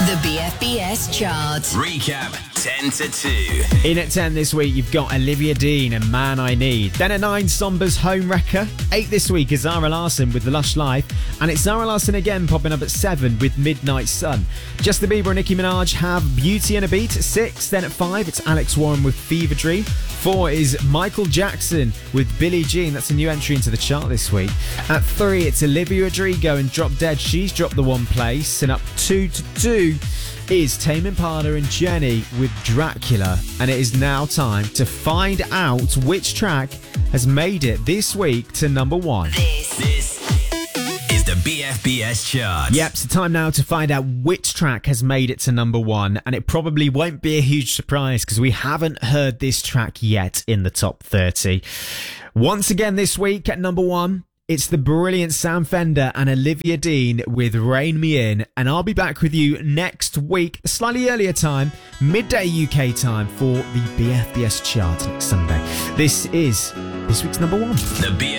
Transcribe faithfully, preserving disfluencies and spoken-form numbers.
The B F B S chart. Recap ten to two. In at ten this week, you've got Olivia Dean and Man I Need. Then at nine, Somba's Home Wrecker. eight this week is Zara Larsson with The Lush Life. And it's Zara Larsson again popping up at seven with Midnight Sun. Justin Bieber and Nicki Minaj have Beauty and a Beat at six. Then at five, it's Alex Warren with Fever Dream. four is Michael Jackson with Billie Jean. That's a new entry into the chart this week. At three, it's Olivia Rodrigo and Drop Dead. She's dropped the one place. And up two to two is Tame Impala and Jenny with Dracula. And it is now time to find out which track has made it this week to number one. This, This is the B F B S chart. Yep, so time now to find out which track has made it to number one. And it probably won't be a huge surprise because we haven't heard this track yet in the top thirty. Once again this week at number one, it's the brilliant Sam Fender and Olivia Dean with Rein Me In. And I'll be back with you next week, a slightly earlier time, midday U K time, for the B F B S chart next Sunday. This is this week's number one. The B